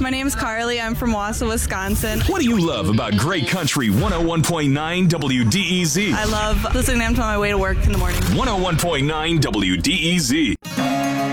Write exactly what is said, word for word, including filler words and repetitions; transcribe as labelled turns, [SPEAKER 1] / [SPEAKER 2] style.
[SPEAKER 1] my name's Carly. I'm from Wausau, Wisconsin.
[SPEAKER 2] What do you love about Great Country one oh one point nine W D E Z?
[SPEAKER 1] I love listening to them on my way to work in the morning.
[SPEAKER 2] one oh one point nine W D E Z.